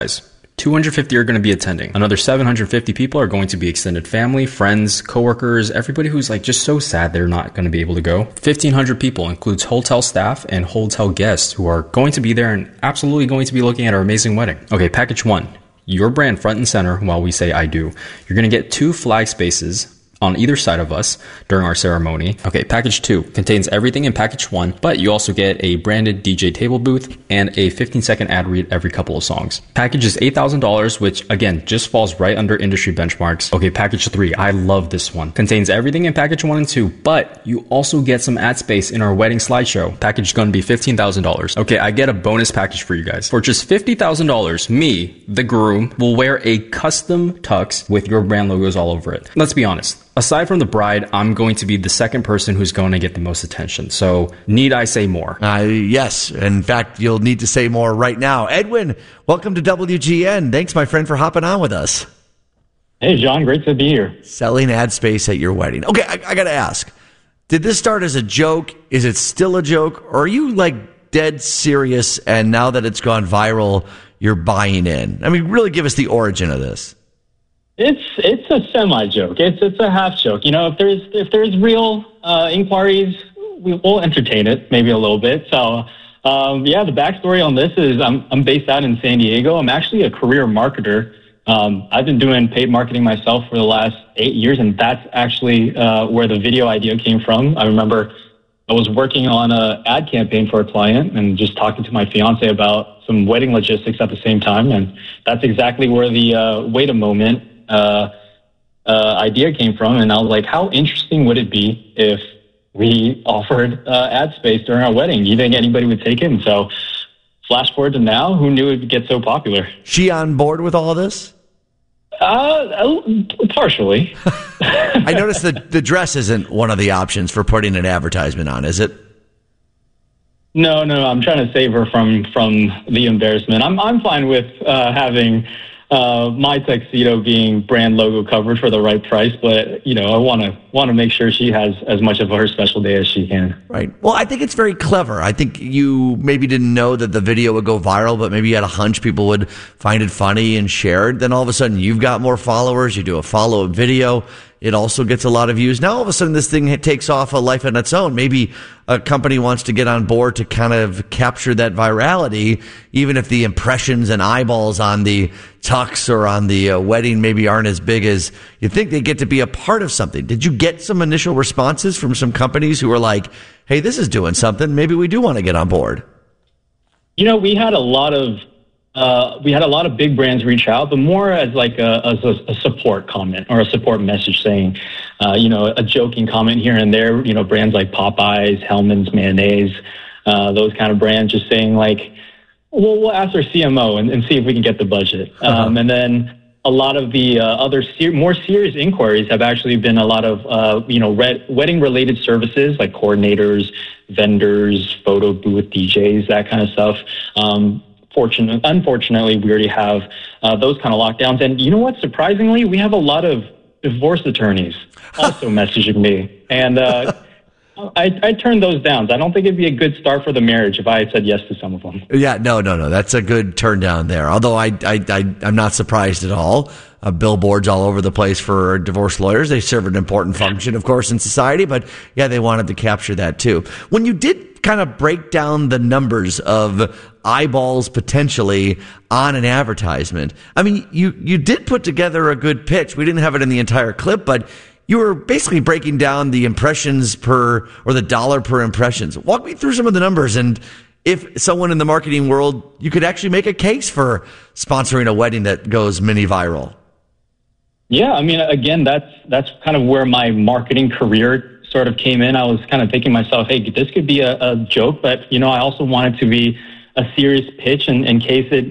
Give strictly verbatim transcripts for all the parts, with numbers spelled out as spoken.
two hundred fifty are going to be attending. Another seven hundred fifty people are going to be extended family, friends, coworkers, everybody who's like just so sad they're not going to be able to go. fifteen hundred people includes hotel staff and hotel guests who are going to be there and absolutely going to be looking at our amazing wedding. Okay, package one, your brand front and center while we say I do. You're going to get two flag spaces on either side of us during our ceremony. Okay, package two contains everything in package one, but you also get a branded D J table booth and a fifteen second ad read every couple of songs. Package is eight thousand dollars, which again, just falls right under industry benchmarks. Okay, package three, I love this one. Contains everything in package one and two, but you also get some ad space in our wedding slideshow. Package is going to be fifteen thousand dollars. Okay, I get a bonus package for you guys. For just fifty thousand dollars, me, the groom, will wear a custom tux with your brand logos all over it. Let's be honest. Aside from the bride, I'm going to be the second person who's going to get the most attention. So need I say more? Uh, yes. In fact, you'll need to say more right now. Edwin, welcome to W G N. Thanks, my friend, for hopping on with us. Hey, John. Great to be here. Selling ad space at your wedding. Okay, I, I got to ask. Did this start as a joke? Is it still a joke? Or are you like dead serious and now that it's gone viral, you're buying in? I mean, really give us the origin of this. It's it's a semi joke. It's it's a half joke. You know, if there's if there's real uh, inquiries, we will entertain it maybe a little bit. So um, yeah, the backstory on this is I'm I'm based out in San Diego. I'm actually a career marketer. Um, I've been doing paid marketing myself for the last eight years, and that's actually uh, where the video idea came from. I remember I was working on an ad campaign for a client and just talking to my fiance about some wedding logistics at the same time, and that's exactly where the uh, wait a moment. Uh, uh, idea came from, and I was like, how interesting would it be if we offered uh, ad space during our wedding? Do you think anybody would take it? And so flash forward to now, who knew it would get so popular? She on board with all of this? Uh, partially. I noticed that the dress isn't one of the options for putting an advertisement on, is it? No, no, I'm trying to save her from, from the embarrassment. I'm, I'm fine with uh, having Uh, my tuxedo being brand logo covered for the right price, but you know, I want to want to make sure she has as much of her special day as she can. Right. Well, I think it's very clever. I think you maybe didn't know that the video would go viral, but maybe you had a hunch people would find it funny and share it. Then all of a sudden, you've got more followers. You do a follow-up video. It also gets a lot of views. Now, all of a sudden, this thing takes off a life on its own. Maybe a company wants to get on board to kind of capture that virality, even if the impressions and eyeballs on the tux or on the uh, wedding maybe aren't as big as you think. They get to be a part of something. Did you get some initial responses from some companies who were like, hey, this is doing something. Maybe we do want to get on board? You know, we had a lot of Uh, we had a lot of big brands reach out, but more as like a, as a, a support comment or a support message saying, uh, you know, a joking comment here and there, you know, brands like Popeyes, Hellmann's Mayonnaise, uh, those kind of brands just saying like, well, we'll ask our C M O and, and see if we can get the budget. Uh-huh. Um, and then a lot of the uh, other ser- more serious inquiries have actually been a lot of, uh, you know, red- wedding related services like coordinators, vendors, photo booth D Js, that kind of stuff. Um, Fortunately, unfortunately, we already have uh, those kind of lockdowns. And you know what? Surprisingly, we have a lot of divorce attorneys also messaging me. And uh, I, I turned those down. I don't think it'd be a good start for the marriage if I had said yes to some of them. Yeah, no, no, no. That's a good turn down there. Although I, I, I, I'm not surprised at all. Uh, billboards all over the place for divorce lawyers. They serve an important function, of course, in society. But yeah, they wanted to capture that too. When you did kind of break down the numbers of eyeballs potentially on an advertisement, I mean, you, you did put together a good pitch. We didn't have it in the entire clip, but you were basically breaking down the impressions per, or the dollar per impressions. Walk me through some of the numbers, and if someone in the marketing world, you could actually make a case for sponsoring a wedding that goes mini viral. Yeah, I mean, again, that's that's kind of where my marketing career sort of came in. I was kind of thinking to myself, hey, this could be a, a joke, but, you know, I also wanted to be a serious pitch in, in case it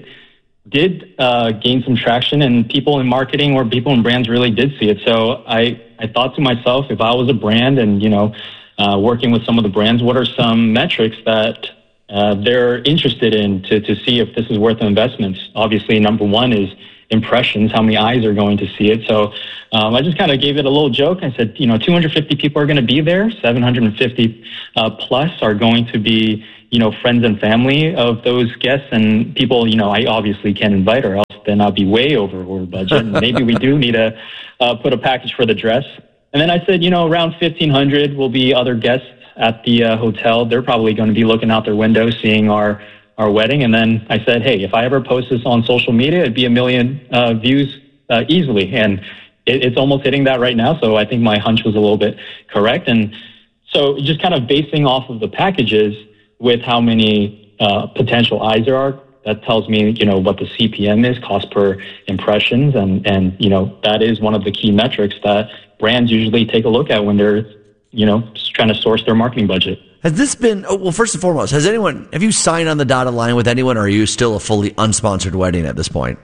did uh, gain some traction and people in marketing or people in brands really did see it. So I, I thought to myself, if I was a brand and, you know, uh, working with some of the brands, what are some metrics that uh, they're interested in to, to see if this is worth the investment? Obviously, number one is impressions, how many eyes are going to see it. So um, I just kind of gave it a little joke. I said, you know, two hundred fifty people are going to be there. seven hundred fifty uh, plus are going to be, you know, friends and family of those guests and people, you know, I obviously can't invite or else then I'll be way over over budget. And maybe we do need to uh, put a package for the dress. And then I said, you know, around fifteen hundred will be other guests at the uh, hotel. They're probably going to be looking out their window, seeing our, our wedding. And then I said, hey, if I ever post this on social media, it'd be a million uh, views uh, easily. And it, it's almost hitting that right now. So I think my hunch was a little bit correct. And so just kind of basing off of the packages with how many uh, potential eyes there are, that tells me, you know, what the C P M is, cost per impressions. And, and, you know, that is one of the key metrics that brands usually take a look at when they're, you know, just trying to source their marketing budget. Has this been, oh, well, first and foremost, has anyone, have you signed on the dotted line with anyone, or are you still a fully unsponsored wedding at this point?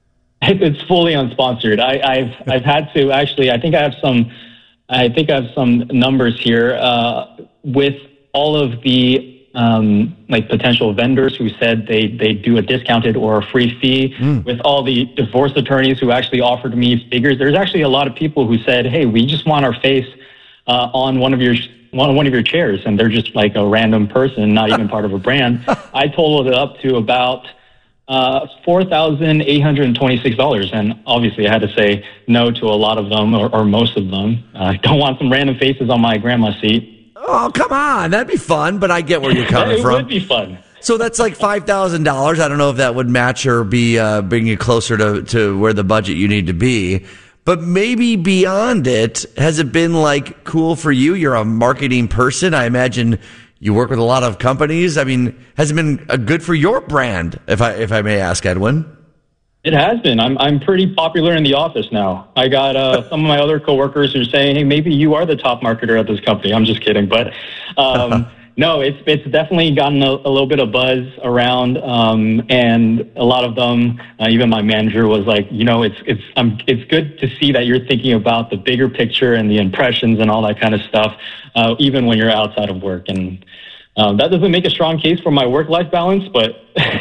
It's fully unsponsored. I, I've, I've had to actually, I think I have some, I think I have some numbers here, uh, with all of the, um, like potential vendors who said they, they do a discounted or a free fee, mm. with all the divorce attorneys who actually offered me figures. There's actually a lot of people who said, hey, we just want our face Uh, on one of your one one of your chairs, and they're just like a random person, not even part of a brand. I totaled it up to about uh, four thousand eight hundred and twenty six dollars, and obviously I had to say no to a lot of them, or, or most of them. I don't want some random faces on my grandma's seat. Oh, come on, that'd be fun. But I get where you're coming it from. It would be fun. So that's like five thousand dollars. I don't know if that would match or be uh, bring you closer to to where the budget you need to be. But maybe beyond it, has it been like cool for you? You're a marketing person. I imagine you work with a lot of companies. I mean, has it been a good for your brand, if I if I may ask, Edwin? It has been. I'm I'm pretty popular in the office now. I got uh, some of my other coworkers who are saying, "Hey, maybe you are the top marketer at this company." I'm just kidding, but um, no, it's it's definitely gotten a, a little bit of buzz around, um, and a lot of them, uh, even my manager was like, you know, it's it's um, it's good to see that you're thinking about the bigger picture and the impressions and all that kind of stuff, uh, even when you're outside of work. And um, that doesn't make a strong case for my work-life balance, but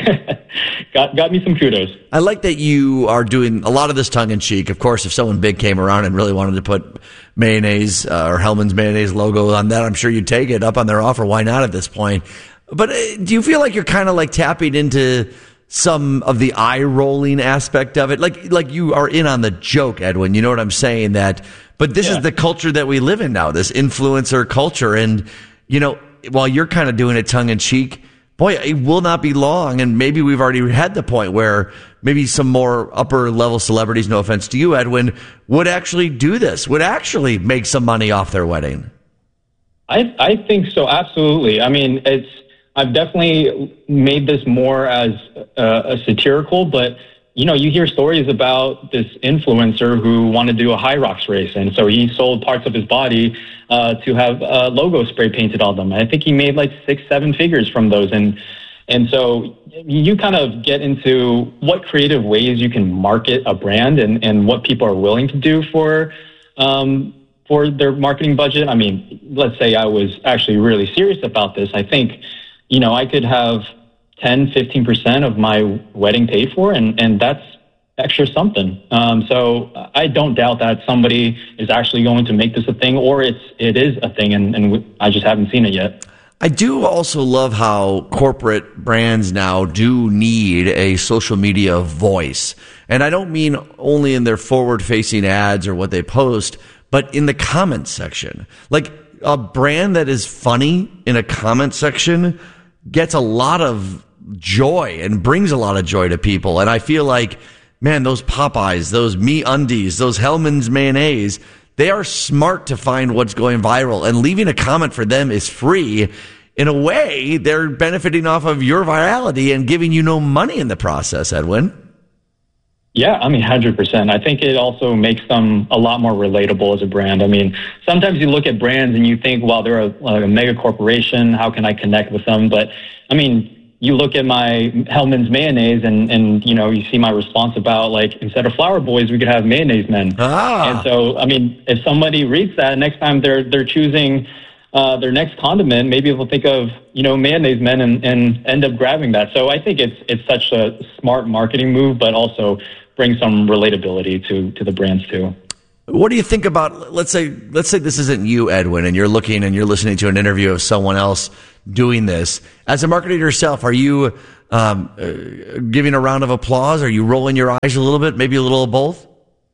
got got me some kudos. I like that you are doing a lot of this tongue-in-cheek. Of course, if someone big came around and really wanted to put mayonnaise uh, or Hellman's mayonnaise logo on that, I'm sure you'd take it up on their offer. Why not at this point? But uh, do you feel like you're kind of like tapping into some of the eye-rolling aspect of it? Like like you are in on the joke, Edwin. You know what I'm saying? That, but this yeah. is the culture that we live in now, this influencer culture. And, you know, while you're kind of doing it tongue-in-cheek, boy, it will not be long, and maybe we've already had the point where maybe some more upper-level celebrities, no offense to you, Edwin, would actually do this, would actually make some money off their wedding. I I think so, absolutely. I mean, it's I've definitely made this more as uh, a satirical, but you know, you hear stories about this influencer who wanted to do a high rocks race, and so he sold parts of his body uh, to have a logo spray painted on them. I think he made like six, seven figures from those, and and so you kind of get into what creative ways you can market a brand, and, and what people are willing to do for um, for their marketing budget. I mean, let's say I was actually really serious about this. I think, you know, I could have ten, fifteen percent of my wedding paid for, and, and that's extra something. Um, so I don't doubt that somebody is actually going to make this a thing, or it's, it is a thing, and, and I just haven't seen it yet. I do also love how corporate brands now do need a social media voice. And I don't mean only in their forward-facing ads or what they post, but in the comment section. Like, a brand that is funny in a comment section gets a lot of joy and brings a lot of joy to people. And I feel like, man, those Popeyes, those Me Undies, those Hellman's mayonnaise, they are smart to find what's going viral. And leaving a comment for them is free. In a way, they're benefiting off of your virality and giving you no money in the process, Edwin. Yeah, I mean, one hundred percent. I think it also makes them a lot more relatable as a brand. I mean, sometimes you look at brands and you think, well, they're a, like a mega corporation. How can I connect with them? But, I mean, you look at my Hellman's mayonnaise and, and, you know, you see my response about, like, instead of flour boys, we could have mayonnaise men. Ah. And so, I mean, if somebody reads that, next time they're they're choosing uh, their next condiment, maybe they'll think of, you know, mayonnaise men and, and end up grabbing that. So I think it's it's such a smart marketing move, but also brings some relatability to, to the brands too. What do you think about, let's say, let's say this isn't you, Edwin, and you're looking and you're listening to an interview of someone else doing this. As a marketer yourself, are you um, uh, giving a round of applause? Are you rolling your eyes a little bit? Maybe a little of both?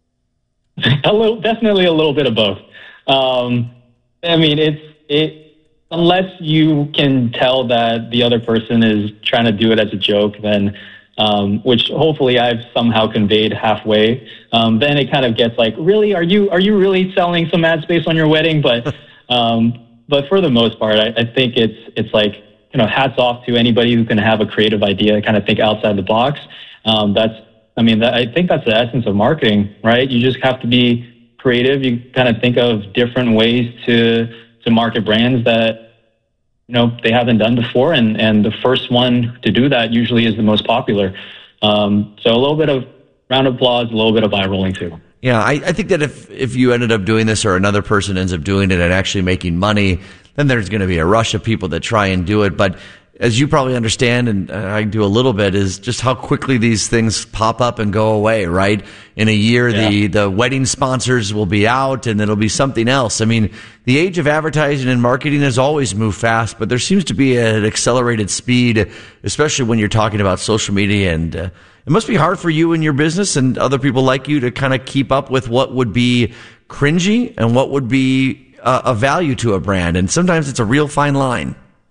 A little, definitely a little bit of both. Um, I mean, it's it unless you can tell that the other person is trying to do it as a joke, then um, which hopefully I've somehow conveyed halfway. Um, then it kind of gets like, really, are you are you really selling some ad space on your wedding? But um, but for the most part, I, I think it's it's like, you know, hats off to anybody who can have a creative idea, kind of think outside the box. Um, that's I mean, that, I think that's the essence of marketing, right? You just have to be creative. You kind of think of different ways to to market brands that, you know, they haven't done before, and, and the first one to do that usually is the most popular. Um, so a little bit of round of applause, a little bit of eye rolling too. Yeah, I, I think that if, if you ended up doing this or another person ends up doing it and actually making money, then there's going to be a rush of people that try and do it. But as you probably understand, and I do a little bit, is just how quickly these things pop up and go away, right? In a year, yeah. the, the wedding sponsors will be out and it'll be something else. I mean, the age of advertising and marketing has always moved fast, but there seems to be an accelerated speed, especially when you're talking about social media. And uh, it must be hard for you and your business and other people like you to kind of keep up with what would be cringy and what would be uh, a value to a brand. And sometimes it's a real fine line.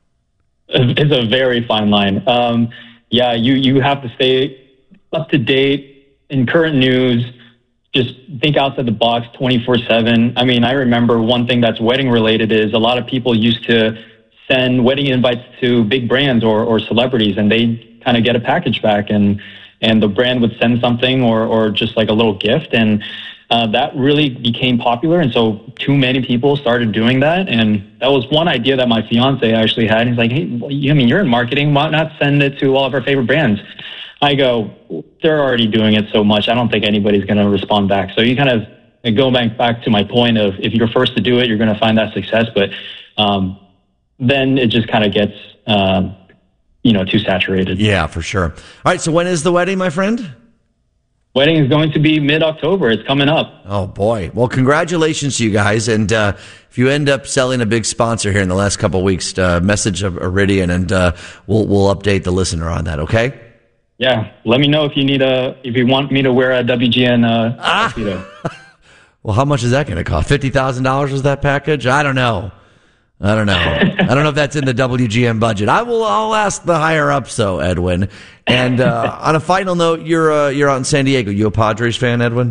It's a very fine line. Um, yeah, you, you have to stay up to date in current news. Just think outside the box twenty-four seven. I mean, I remember one thing that's wedding related is a lot of people used to send wedding invites to big brands or, or celebrities, and they kind of get a package back, and, and the brand would send something or, or just like a little gift. And Uh, that really became popular, and so too many people started doing that, and that was one idea that my fiance actually had. He's like, hey, I mean, you're in marketing, why not send it to all of our favorite brands? I go, they're already doing it so much, I don't think anybody's going to respond back. So you kind of go back, back to my point of, if you're first to do it, you're going to find that success, but um, then it just kind of gets, um, you know, too saturated. Yeah, for sure. All right, so when is the wedding, my friend? Wedding is going to be mid-October. It's coming up. Oh, boy. Well, congratulations to you guys. And uh, if you end up selling a big sponsor here in the last couple of weeks, uh, message of Iridian, and uh, we'll we'll update the listener on that, okay? Yeah. Let me know if you need a if you want me to wear a W G N uh, ah. Well, how much is that going to cost? fifty thousand dollars was that package? I don't know. I don't know. I don't know if that's in the W G N budget. I will. I'll ask the higher ups, though, Edwin. And uh, on a final note, you're uh, you're out in San Diego. You a Padres fan, Edwin?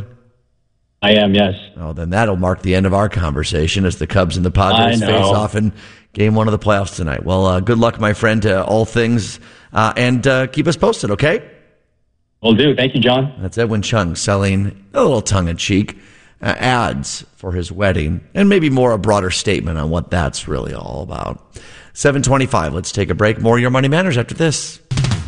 I am. Yes. Oh, then that'll mark the end of our conversation as the Cubs and the Padres face off in Game One of the playoffs tonight. Well, uh, good luck, my friend, to all things, uh, and uh, keep us posted. Okay. Will do. Thank you, John. That's Edwin Chung selling a little tongue in cheek. Uh, ads for his wedding, and maybe more a broader statement on what that's really all about. seven twenty-five, let's take a break. More Your Money Matters after this.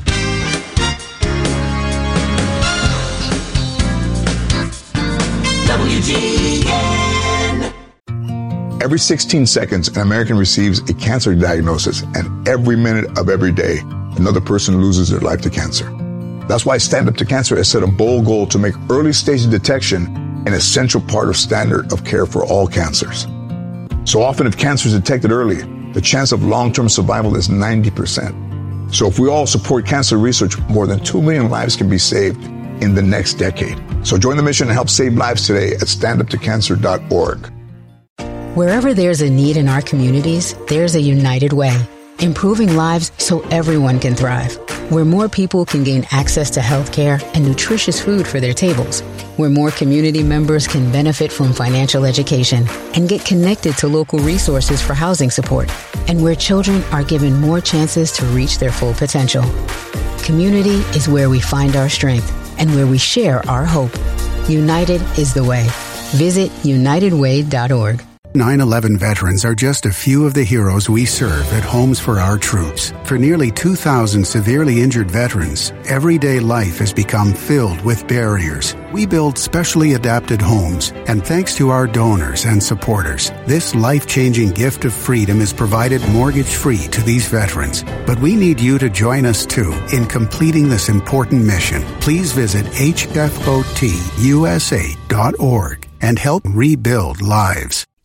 W G N. Every sixteen seconds, an American receives a cancer diagnosis, and every minute of every day, another person loses their life to cancer. That's why Stand Up to Cancer has set a bold goal to make early stage detection an essential part of standard of care for all cancers. So often, if cancer is detected early, the chance of long-term survival is ninety percent. So if we all support cancer research, more than two million lives can be saved in the next decade. So join the mission and help save lives today at stand up to cancer dot org. Wherever there's a need in our communities, there's a United Way, improving lives so everyone can thrive. Where more people can gain access to health care and nutritious food for their tables. Where more community members can benefit from financial education and get connected to local resources for housing support. And where children are given more chances to reach their full potential. Community is where we find our strength and where we share our hope. United is the way. Visit united way dot org. nine eleven veterans are just a few of the heroes we serve at Homes for Our Troops. For nearly two thousand severely injured veterans, everyday life has become filled with barriers. We build specially adapted homes, and thanks to our donors and supporters, this life-changing gift of freedom is provided mortgage-free to these veterans. But we need you to join us, too, in completing this important mission. Please visit H F O T U S A dot org and help rebuild lives.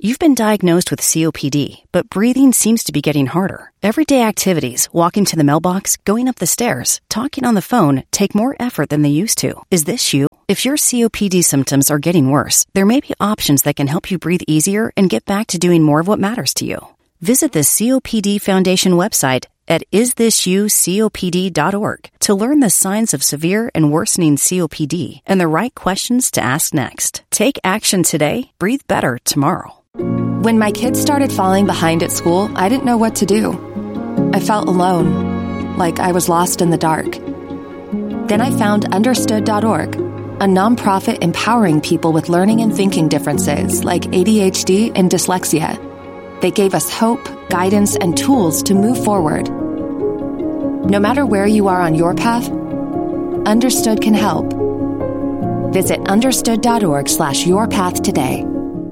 You've been diagnosed with C O P D, but breathing seems to be getting harder. Everyday activities, walking to the mailbox, going up the stairs, talking on the phone, take more effort than they used to. Is this you? If your C O P D symptoms are getting worse, there may be options that can help you breathe easier and get back to doing more of what matters to you. Visit the C O P D Foundation website at is this you copd dot org to learn the signs of severe and worsening C O P D and the right questions to ask next. Take action today. Breathe better tomorrow. When my kids started falling behind at school, I didn't know what to do. I felt alone, like I was lost in the dark. Then I found understood dot org, a nonprofit empowering people with learning and thinking differences like A D H D and dyslexia. They gave us hope, guidance, and tools to move forward. No matter where you are on your path, Understood can help. Visit understood dot org slash your path today.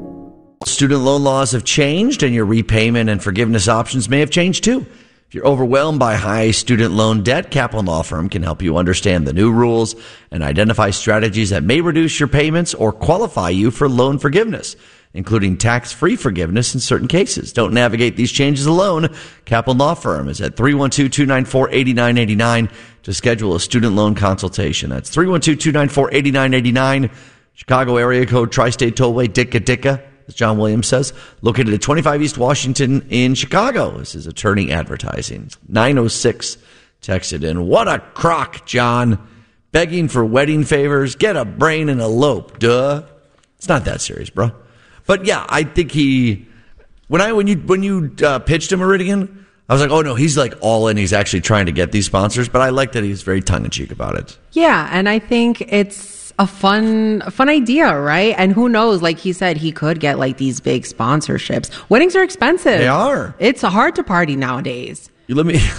Student loan laws have changed, and your repayment and forgiveness options may have changed too. If you're overwhelmed by high student loan debt, Kaplan Law Firm can help you understand the new rules and identify strategies that may reduce your payments or qualify you for loan forgiveness, including tax-free forgiveness in certain cases. Don't navigate these changes alone. Kaplan Law Firm is at three one two, two nine four, eight nine eight nine to schedule a student loan consultation. That's three one two, two nine four, eight nine eight nine. Chicago area code, Tri-State Tollway, Dicka Dicka, as John Williams says, located at twenty-five East Washington in Chicago. This is attorney advertising. nine oh six texted in. What a crock, John. Begging for wedding favors. Get a brain and elope. Duh. It's not that serious, bro. But yeah, I think he, when I, when you, when you uh, pitched him Meridian, I was like, oh no, he's like all in. He's actually trying to get these sponsors, but I like that he's very tongue in cheek about it. Yeah. And I think it's a fun, a fun idea, right? And who knows, like he said, he could get like these big sponsorships. Weddings are expensive. They are. It's hard to party nowadays. You let me,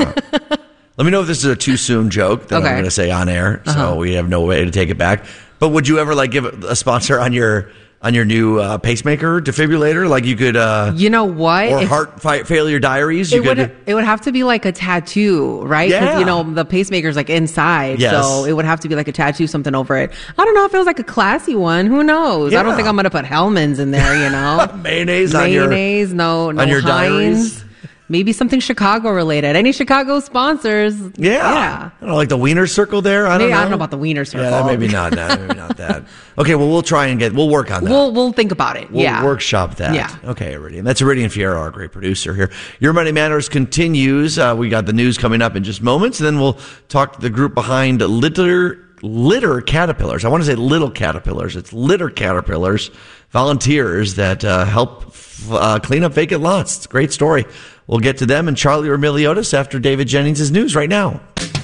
let me know if this is a too soon joke that okay. I'm going to say on air. So uh-huh. we have no way to take it back. But would you ever like give a sponsor on your, on your new uh, pacemaker defibrillator? Like you could, uh, you know what? Or if, heart fi- failure diaries. You it could. Would, it would have to be like a tattoo, right? Because yeah. you know the pacemaker's like inside, yes. so it would have to be like a tattoo, something over it. I don't know if it was like a classy one. Who knows? Yeah. I don't think I'm gonna put Hellman's in there. You know, mayonnaise, mayonnaise, on your, mayonnaise, no, no on your Heinz. diaries. Maybe something Chicago related. Any Chicago sponsors? Yeah. yeah. I don't know, like the Wiener Circle there. I don't maybe, know. I don't know about the Wiener Circle. Yeah, maybe not that. Maybe not that. Okay, well, we'll try and get. We'll work on that. We'll we'll think about it. We'll yeah. workshop that. Yeah. Okay, Iridian. That's Iridian Fierro, our great producer here. Your Money Matters continues. Uh, we got the news coming up in just moments, and then we'll talk to the group behind Litter Litter Caterpillars. I want to say Little Caterpillars. It's Litter Caterpillars, volunteers that uh, help uh, clean up vacant lots. It's a great story. We'll get to them and Charlie Remiliotis after David Jennings' news right now.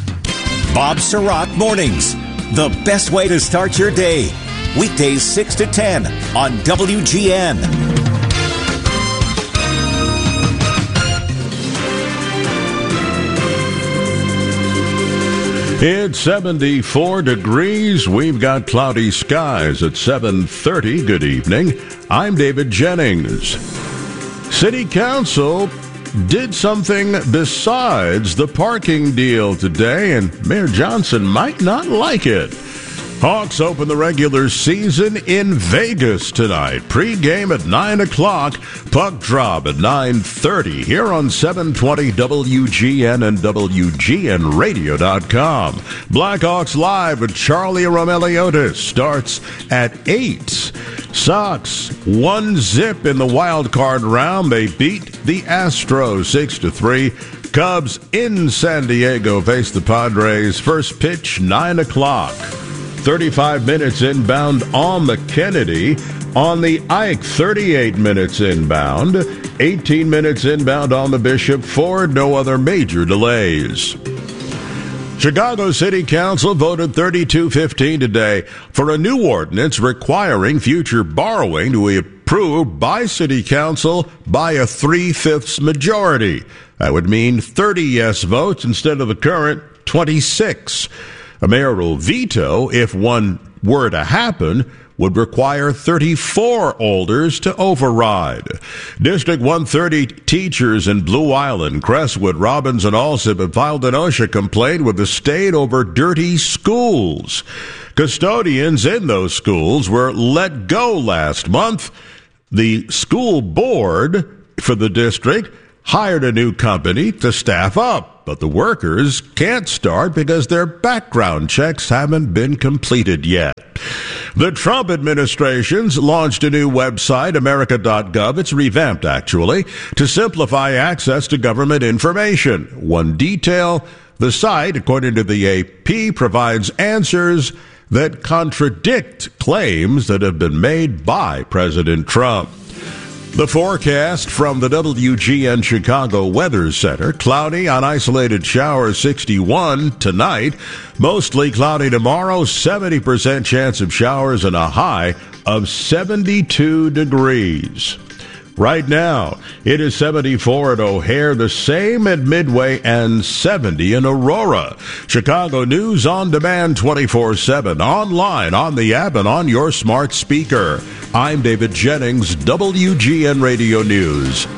Bob Sirott Mornings, the best way to start your day. Weekdays six to ten on W G N. It's seventy-four degrees. We've got cloudy skies at seven thirty. Good evening. I'm David Jennings. City Council did something besides the parking deal today, and Mayor Johnson might not like it. Hawks open the regular season in Vegas tonight. Pre-game at nine o'clock. Puck drop at nine thirty here on seven twenty W G N and W G N radio dot com. Blackhawks Live with Charlie Romeliotis starts at eight. Sox one zip in the wild card round. They beat the Astros six to three. Cubs in San Diego face the Padres. First pitch nine o'clock. thirty-five minutes inbound on the Kennedy. On the Ike, thirty-eight minutes inbound. eighteen minutes inbound on the Bishop Ford. No other major delays. Chicago City Council voted thirty-two fifteen today for a new ordinance requiring future borrowing to be approved by City Council by a three-fifths majority. That would mean thirty yes votes instead of the current twenty-six. A mayoral veto, if one were to happen, would require thirty-four alders to override. District one thirty teachers in Blue Island, Crestwood, Robbins, and Alsip have filed an OSHA complaint with the state over dirty schools. Custodians in those schools were let go last month The school board for the district hired a new company to staff up, but the workers can't start because their background checks haven't been completed yet. The Trump administration's launched a new website, America dot gov. It's revamped, actually, to simplify access to government information. One detail, the site, according to the A P, provides answers that contradict claims that have been made by President Trump. The forecast from the W G N Chicago Weather Center: cloudy on isolated showers, sixty-one tonight. Mostly cloudy tomorrow, seventy percent chance of showers, and a high of seventy-two degrees. Right now, it is seventy-four at O'Hare, the same at Midway, and seventy in Aurora. Chicago News on demand twenty-four seven, online, on the app, and on your smart speaker. I'm David Jennings, W G N Radio News.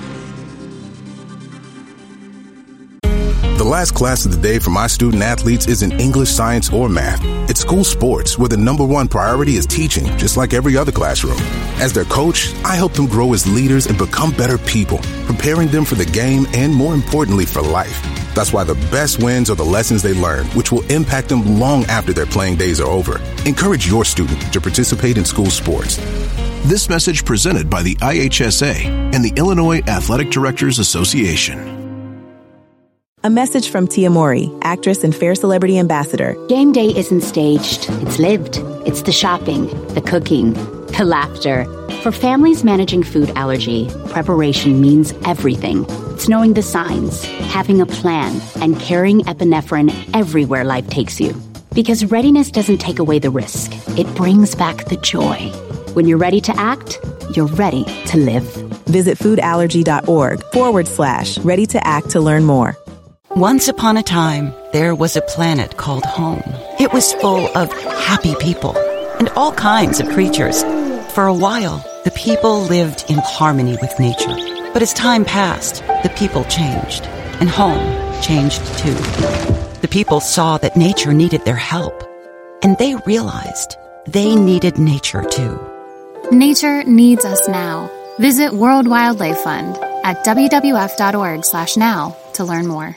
The last class of the day for my student athletes isn't English, science, or math. It's school sports, where the number one priority is teaching, just like every other classroom. As their coach, I help them grow as leaders and become better people, preparing them for the game and, more importantly, for life. That's why the best wins are the lessons they learn, which will impact them long after their playing days are over. Encourage your student to participate in school sports. This message presented by the I H S A and the Illinois Athletic Directors Association. A message from Tia Mori, actress and Fair Celebrity Ambassador. Game day isn't staged. It's lived. It's the shopping, the cooking, the laughter. For families managing food allergy, preparation means everything. It's knowing the signs, having a plan, and carrying epinephrine everywhere life takes you. Because readiness doesn't take away the risk. It brings back the joy. When you're ready to act, you're ready to live. Visit foodallergy.org forward slash ready to act to learn more. Once upon a time, there was a planet called home. It was full of happy people and all kinds of creatures. For a while, the people lived in harmony with nature. But as time passed, the people changed, and home changed too. The people saw that nature needed their help, and they realized they needed nature too. Nature needs us now. Visit World Wildlife Fund at wwf.org slash now to learn more.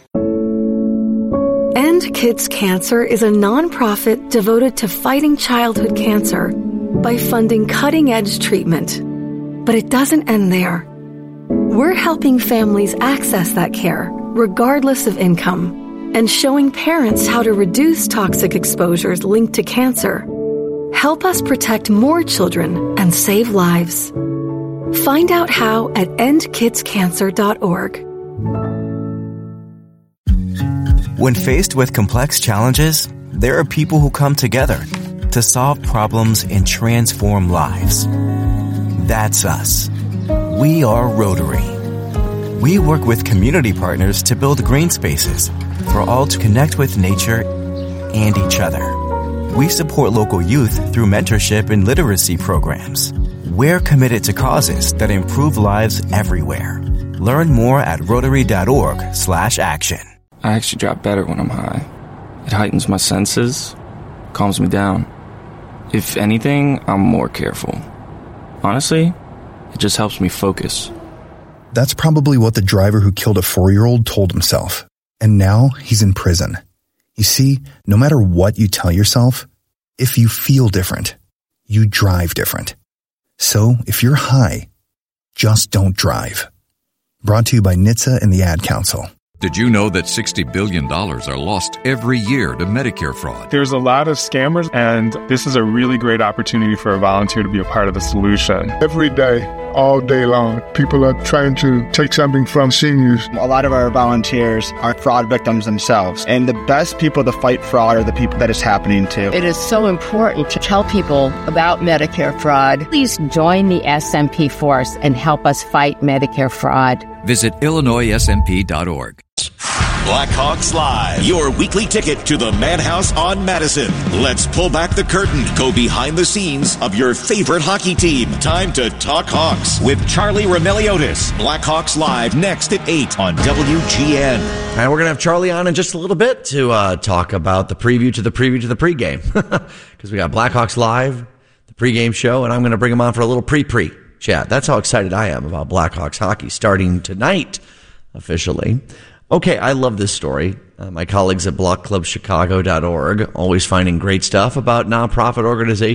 End Kids Cancer is a nonprofit devoted to fighting childhood cancer by funding cutting-edge treatment. But it doesn't end there. We're helping families access that care, regardless of income, and showing parents how to reduce toxic exposures linked to cancer. Help us protect more children and save lives. Find out how at end kids cancer dot org. When faced with complex challenges, there are people who come together to solve problems and transform lives. That's us. We are Rotary. We work with community partners to build green spaces for all to connect with nature and each other. We support local youth through mentorship and literacy programs. We're committed to causes that improve lives everywhere. Learn more at rotary.org slash action. I actually drop better when I'm high. It heightens my senses, calms me down. If anything, I'm more careful. Honestly, it just helps me focus. That's probably what the driver who killed a four-year-old told himself. And now he's in prison. You see, no matter what you tell yourself, if you feel different, you drive different. So if you're high, just don't drive. Brought to you by N H T S A and the Ad Council. Did you know that sixty billion dollars are lost every year to Medicare fraud? There's a lot of scammers, and this is a really great opportunity for a volunteer to be a part of the solution. Every day, all day long, people are trying to take something from seniors. A lot of our volunteers are fraud victims themselves, and the best people to fight fraud are the people that it's happening to. It is so important to tell people about Medicare fraud. Please join the S M P force and help us fight Medicare fraud. Visit illinois s m p dot org. Blackhawks Live, your weekly ticket to the Madhouse on Madison. Let's pull back the curtain, go behind the scenes of your favorite hockey team. Time to talk Hawks with Charlie Remeliotis. Blackhawks Live next at eight on W G N. All right, we're going to have Charlie on in just a little bit to uh, talk about the preview to the preview to the pregame. Because we got Blackhawks Live, the pregame show, and I'm going to bring him on for a little pre-pre. chat. That's how excited I am about Blackhawks hockey starting tonight, officially. Okay, I love this story. Uh, my colleagues at block club chicago dot org always finding great stuff about nonprofit organizations.